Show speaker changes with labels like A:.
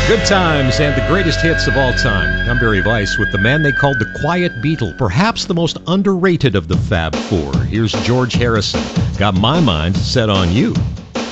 A: Good times and the greatest hits of all time. I'm Barry Weiss with the man they called the Quiet Beatle, perhaps the most underrated of the Fab Four. Here's George Harrison. Got my mind set on you.